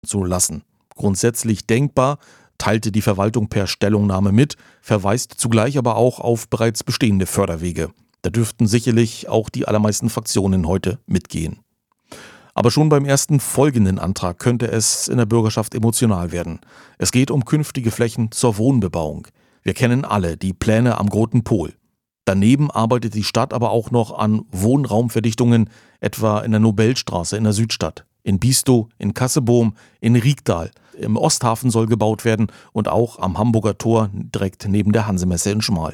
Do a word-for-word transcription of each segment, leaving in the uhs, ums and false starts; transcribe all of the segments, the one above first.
zu lassen. Grundsätzlich denkbar, teilte die Verwaltung per Stellungnahme mit, verweist zugleich aber auch auf bereits bestehende Förderwege. Da dürften sicherlich auch die allermeisten Fraktionen heute mitgehen. Aber schon beim ersten folgenden Antrag könnte es in der Bürgerschaft emotional werden. Es geht um künftige Flächen zur Wohnbebauung. Wir kennen alle die Pläne am Großen Pol. Daneben arbeitet die Stadt aber auch noch an Wohnraumverdichtungen, etwa in der Nobelstraße in der Südstadt, in Bistow, in Kasseboom, in Riegdal. Im Osthafen soll gebaut werden und auch am Hamburger Tor direkt neben der Hansemesse in Schmal.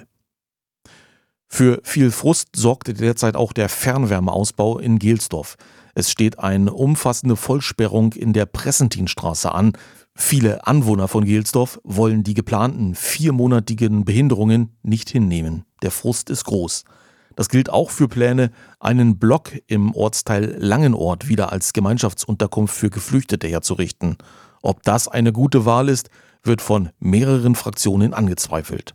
Für viel Frust sorgte derzeit auch der Fernwärmeausbau in Gelsdorf. Es steht eine umfassende Vollsperrung in der Pressentinstraße an. Viele Anwohner von Gelsdorf wollen die geplanten viermonatigen Behinderungen nicht hinnehmen. Der Frust ist groß. Das gilt auch für Pläne, einen Block im Ortsteil Langenort wieder als Gemeinschaftsunterkunft für Geflüchtete herzurichten. Ob das eine gute Wahl ist, wird von mehreren Fraktionen angezweifelt.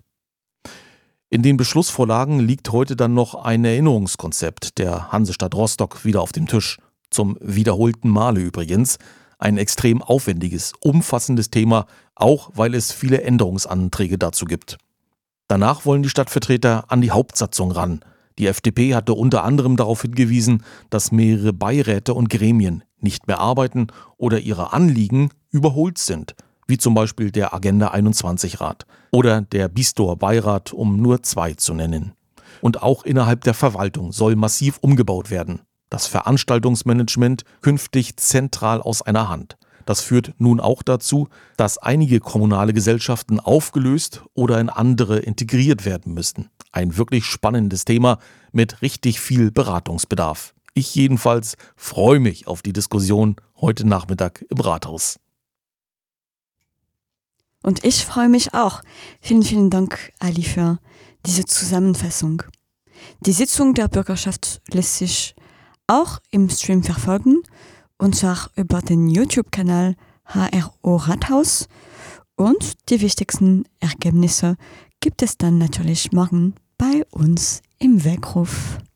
In den Beschlussvorlagen liegt heute dann noch ein Erinnerungskonzept der Hansestadt Rostock wieder auf dem Tisch. Zum wiederholten Male übrigens. Ein extrem aufwendiges, umfassendes Thema, auch weil es viele Änderungsanträge dazu gibt. Danach wollen die Stadtvertreter an die Hauptsatzung ran. Die F D P hatte unter anderem darauf hingewiesen, dass mehrere Beiräte und Gremien nicht mehr arbeiten oder ihre Anliegen überholt sind, wie zum Beispiel der Agenda einundzwanzig Rat oder der Bistower Beirat, um nur zwei zu nennen. Und auch innerhalb der Verwaltung soll massiv umgebaut werden. Das Veranstaltungsmanagement künftig zentral aus einer Hand. Das führt nun auch dazu, dass einige kommunale Gesellschaften aufgelöst oder in andere integriert werden müssten. Ein wirklich spannendes Thema mit richtig viel Beratungsbedarf. Ich jedenfalls freue mich auf die Diskussion heute Nachmittag im Rathaus. Und ich freue mich auch. Vielen, vielen Dank, Ali, für diese Zusammenfassung. Die Sitzung der Bürgerschaft lässt sich auch im Stream verfolgen, und zwar über den YouTube-Kanal H R O Rathaus. Und die wichtigsten Ergebnisse gibt es dann natürlich morgen bei uns im Weckruf.